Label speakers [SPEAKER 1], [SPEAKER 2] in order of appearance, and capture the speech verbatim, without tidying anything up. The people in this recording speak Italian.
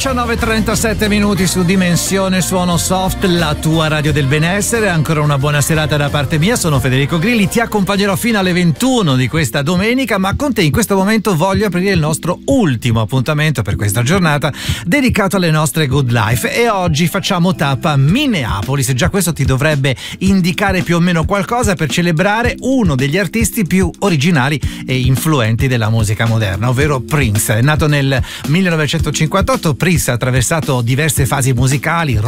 [SPEAKER 1] diciannove e trentasette minuti su Dimensione Suono Soft, la tua radio del benessere. Ancora una buona serata da parte mia, sono Federico Grilli, ti accompagnerò fino alle ventuno di questa domenica, ma con te in questo momento voglio aprire il nostro ultimo appuntamento per questa giornata dedicato alle nostre good life, e oggi facciamo tappa a Minneapolis. Già questo ti dovrebbe indicare più o meno qualcosa per celebrare uno degli artisti più originali e influenti della musica moderna, ovvero Prince. È nato nel millenovecentocinquantotto, Prince ha attraversato diverse fasi musicali,